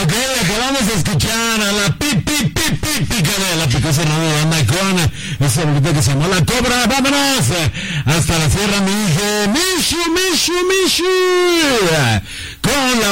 Ok, acabamos de escuchar a la picadera, picosa radio de banda con esa bolita que se llamó La Cobra. Vámonos hasta la sierra, mi hijo Mishu.